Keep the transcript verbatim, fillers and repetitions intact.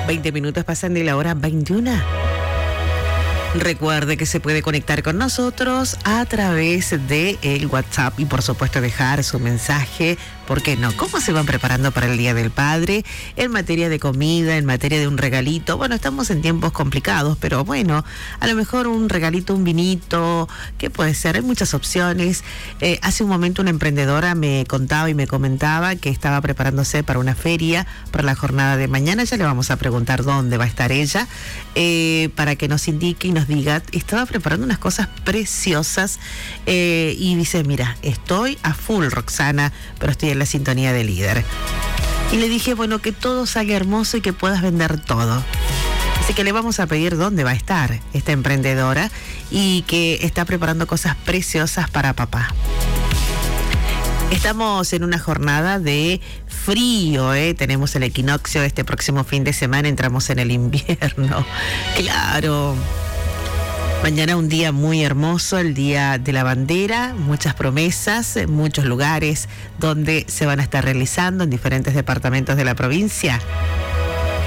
veinte minutos pasan de la hora veintiuna. Recuerde que se puede conectar con nosotros a través de el WhatsApp y por supuesto dejar su mensaje. ¿Por qué no? ¿Cómo se van preparando para el Día del Padre? En materia de comida, en materia de un regalito. Bueno, estamos en tiempos complicados, pero bueno, a lo mejor un regalito, un vinito, ¿qué puede ser? Hay muchas opciones. Eh, hace un momento una emprendedora me contaba y me comentaba que estaba preparándose para una feria, para la jornada de mañana. Ya le vamos a preguntar dónde va a estar ella, eh, para que nos indique y nos diga. Estaba preparando unas cosas preciosas eh, y dice, mira, estoy a full, Roxana, pero estoy en la sintonía de Líder. Y le dije, bueno, que todo salga hermoso y que puedas vender todo. Así que le vamos a pedir dónde va a estar esta emprendedora y que está preparando cosas preciosas para papá. Estamos en una jornada de frío, ¿eh? Tenemos el equinoccio este próximo fin de semana, entramos en el invierno. Claro. Mañana un día muy hermoso, el Día de la Bandera, muchas promesas, muchos lugares donde se van a estar realizando en diferentes departamentos de la provincia.